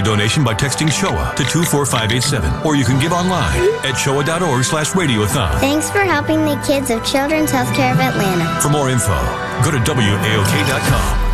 donation by texting SHOA to 24587, or you can give online at shoa.org/radiothon. Thanks for helping the kids of Children's Healthcare of Atlanta. For more info, go to WAOK.com.